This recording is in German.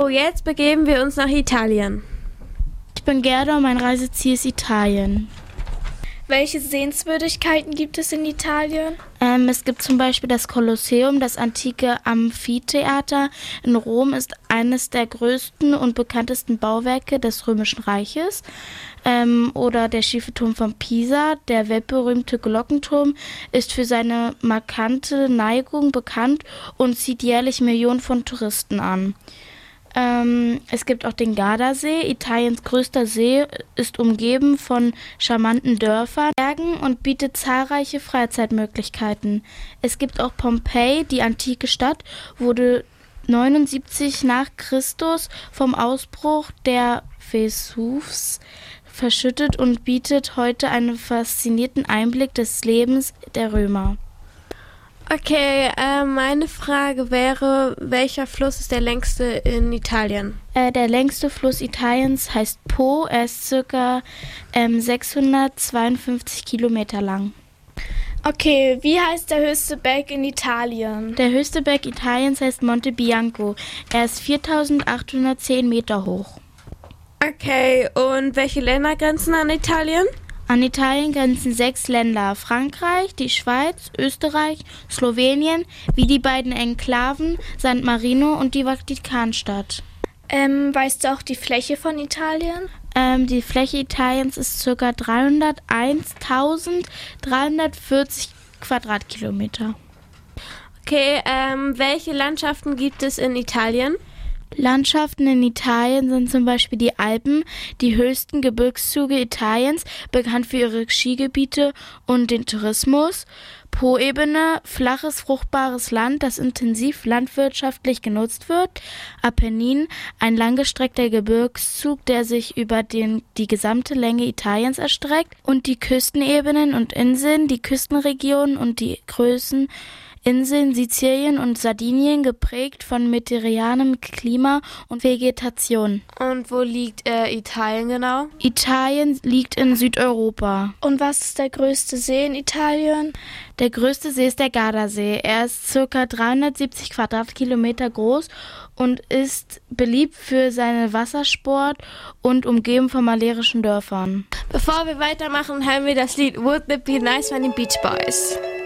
So, jetzt begeben wir uns nach Italien. Ich bin Gerda und mein Reiseziel ist Italien. Welche Sehenswürdigkeiten gibt es in Italien? Es gibt zum Beispiel das Kolosseum, das antike Amphitheater in Rom ist eines der größten und bekanntesten Bauwerke des Römischen Reiches. Oder der schiefe Turm von Pisa, der weltberühmte Glockenturm, ist für seine markante Neigung bekannt und zieht jährlich Millionen von Touristen an. Es gibt auch den Gardasee. Italiens größter See ist umgeben von charmanten Dörfern, Bergen und bietet zahlreiche Freizeitmöglichkeiten. Es gibt auch Pompeji, die antike Stadt, wurde 79 nach Christus vom Ausbruch der Vesuvs verschüttet und bietet heute einen faszinierenden Einblick des Lebens der Römer. Okay, meine Frage wäre, welcher Fluss ist der längste in Italien? Der längste Fluss Italiens heißt Po. Er ist ca. 652 Kilometer lang. Okay, wie heißt der höchste Berg in Italien? Der höchste Berg Italiens heißt Monte Bianco. Er ist 4810 Meter hoch. Okay, und welche Länder grenzen an Italien? An Italien grenzen 6 Länder: Frankreich, die Schweiz, Österreich, Slowenien, wie die beiden Enklaven San Marino und die Vatikanstadt. Weißt du auch die Fläche von Italien? Die Fläche Italiens ist ca. 301.340 Quadratkilometer. Okay, welche Landschaften gibt es in Italien? Landschaften in Italien sind zum Beispiel die Alpen, die höchsten Gebirgszüge Italiens, bekannt für ihre Skigebiete und den Tourismus. Poebene, flaches, fruchtbares Land, das intensiv landwirtschaftlich genutzt wird. Apennin, ein langgestreckter Gebirgszug, der sich über die gesamte Länge Italiens erstreckt. Und die Küstenebenen und Inseln, die Küstenregionen und die Größen Inseln Sizilien und Sardinien, geprägt von mediterranem Klima und Vegetation. Und wo liegt Italien genau? Italien liegt in Südeuropa. Und was ist der größte See in Italien? Der größte See ist der Gardasee. Er ist ca. 370 Quadratkilometer groß und ist beliebt für seinen Wassersport und umgeben von malerischen Dörfern. Bevor wir weitermachen, hören wir das Lied Would It Be Nice von den Beach Boys.